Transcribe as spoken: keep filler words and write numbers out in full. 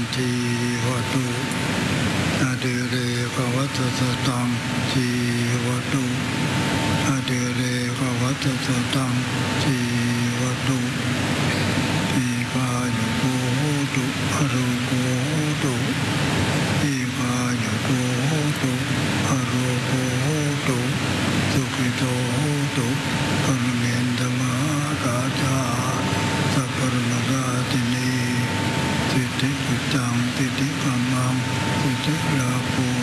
จีวตุอดิเรกวัตสตังจีวตุอดิเรกวัตสตังจีวตุอีกายุโกตุอรุโกตุอีกายุโกตุอรุโกตุสุขิโตตุปรเมนธมาราชาสัพพรมราชินีสิทธิปุจจังสิทธิกัมมังสิทธิลาโภ